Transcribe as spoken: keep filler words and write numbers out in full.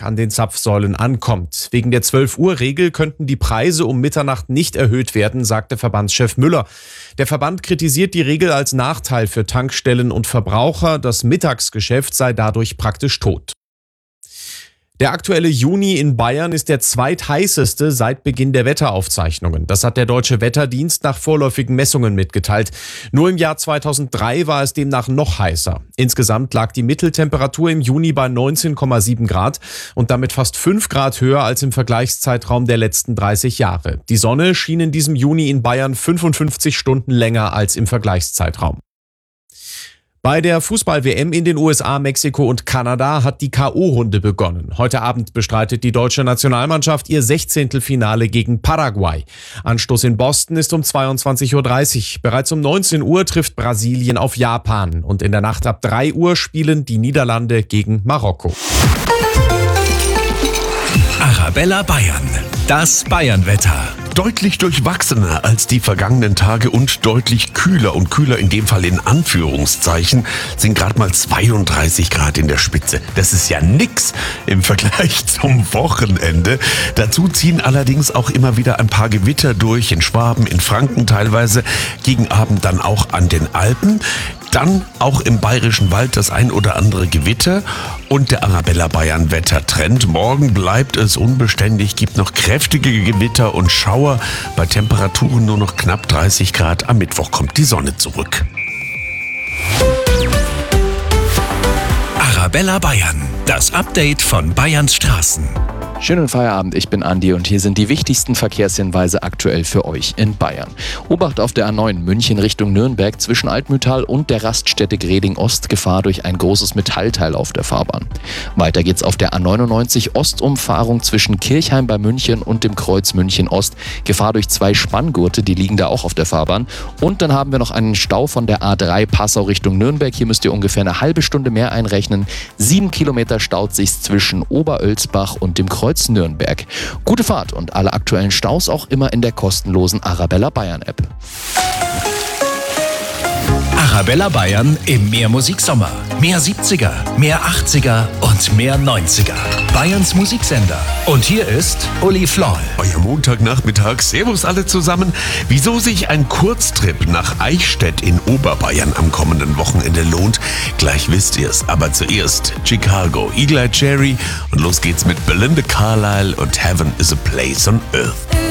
Mittag an den Zapfsäulen ankommt. Wegen der zwölf-Uhr-Regel könnten die Preise um Mitternacht nicht erhöht werden, sagte Verbandschef Müller. Der Verband kritisiert die Regel als Nachteil für Tankstellen und Verbraucher. Das Mittagsgeschäft sei dadurch praktisch tot. Der aktuelle Juni in Bayern ist der zweitheißeste seit Beginn der Wetteraufzeichnungen. Das hat der Deutsche Wetterdienst nach vorläufigen Messungen mitgeteilt. Nur im Jahr zweitausenddrei war es demnach noch heißer. Insgesamt lag die Mitteltemperatur im Juni bei neunzehn Komma sieben Grad und damit fast fünf Grad höher als im Vergleichszeitraum der letzten dreißig Jahre. Die Sonne schien in diesem Juni in Bayern fünfundfünfzig Stunden länger als im Vergleichszeitraum. Bei der Fußball-W M in den U S A, Mexiko und Kanada hat die K O-Runde begonnen. Heute Abend bestreitet die deutsche Nationalmannschaft ihr Sechzehntelfinale gegen Paraguay. Anstoß in Boston ist um zweiundzwanzig Uhr dreißig. Bereits um neunzehn Uhr trifft Brasilien auf Japan. Und in der Nacht ab drei Uhr spielen die Niederlande gegen Marokko. Arabella Bayern, das Bayernwetter. Deutlich durchwachsener als die vergangenen Tage und deutlich kühler und kühler in dem Fall in Anführungszeichen sind gerade mal zweiunddreißig Grad in der Spitze. Das ist ja nix im Vergleich zum Wochenende. Dazu ziehen allerdings auch immer wieder ein paar Gewitter durch in Schwaben, in Franken teilweise, gegen Abend dann auch an den Alpen. Dann auch im Bayerischen Wald das ein oder andere Gewitter und der Arabella Bayern Wettertrend. Morgen bleibt es unbeständig, gibt noch kräftige Gewitter und Schauer bei Temperaturen nur noch knapp dreißig Grad. Am Mittwoch kommt die Sonne zurück. Arabella Bayern, das Update von Bayerns Straßen. Schönen Feierabend, ich bin Andi und hier sind die wichtigsten Verkehrshinweise aktuell für euch in Bayern. Obacht auf der A neun München Richtung Nürnberg zwischen Altmühltal und der Raststätte Greding Ost, Gefahr durch ein großes Metallteil auf der Fahrbahn. Weiter geht's auf der A neunundneunzig Ostumfahrung zwischen Kirchheim bei München und dem Kreuz München Ost, Gefahr durch zwei Spanngurte, die liegen da auch auf der Fahrbahn. Und dann haben wir noch einen Stau von der A drei Passau Richtung Nürnberg, hier müsst ihr ungefähr eine halbe Stunde mehr einrechnen. Sieben Kilometer staut sich's zwischen Oberölsbach und dem Kreuz Nürnberg. Gute Fahrt und alle aktuellen Staus auch immer in der kostenlosen Arabella Bayern App. Arabella Bayern im Mehrmusik-Sommer. Mehr siebziger, mehr achtziger und mehr neunziger. Bayerns Musiksender. Und hier ist Uli Floll. Euer Montagnachmittag. Servus alle zusammen. Wieso sich ein Kurztrip nach Eichstätt in Oberbayern am kommenden Wochenende lohnt, gleich wisst ihr's. Aber zuerst Chicago, Eagle Eye Cherry und los geht's mit Belinda Carlisle und Heaven is a Place on Earth.